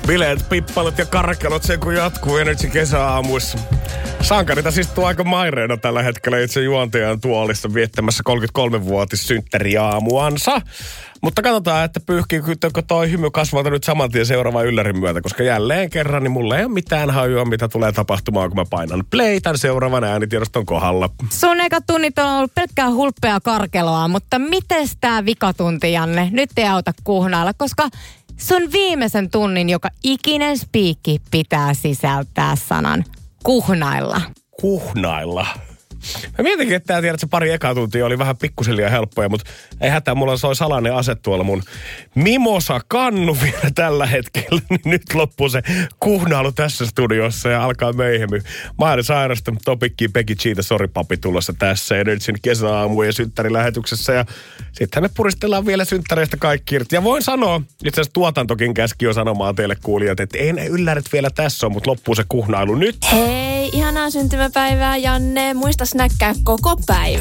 Bileet, pippalut ja karkelot sen kun jatkuu Energy kesäaamuissa. Sankarita istuu aika maireena tällä hetkellä itse juontajan tuolissa viettämässä 33-vuotissynttäriaamuansa. Mutta katsotaan, että pyyhkiikö toi hymy kasvalta nyt saman tien seuraavan yllärin myötä, koska jälleen kerran niin mulla ei ole mitään hajua, mitä tulee tapahtumaan, kun mä painan play tämän seuraavan äänitiedoston kohdalla. Sun eka tunnit on ollut pelkkää hulppea karkeloa, mutta mites tää vikatunti, Janne? Nyt ei auta kuhnailla, koska sun viimeisen tunnin joka ikinen spiikki pitää sisältää sanan kuhnailla. Kuhnailla. Mä mietinkin, että tiedät, se pari ekaa tuntia oli vähän pikkusen liian helppoja, mutta ei hätää, mulla soi salainen ase tuolla mun Mimosa-kannu vielä tällä hetkellä. Niin nyt loppuu se kuhnailu tässä studiossa ja alkaa meihemy. Maari Sairasta, Topikki, Pekki Cheetah, Sori Papi tulossa tässä Energyn kesäaamu- ja synttärilähetyksessä. Ja sitten me puristellaan vielä synttäreistä kaikki irti. Ja voin sanoa, itse asiassa tuotantokin käski jo sanomaan teille kuulijat, että ei ne ylläret vielä tässä ole, mutta loppuu se kuhnailu nyt. Hei, ihanaa syntymäpäivää, Janne. Muista snäkkää koko päivä.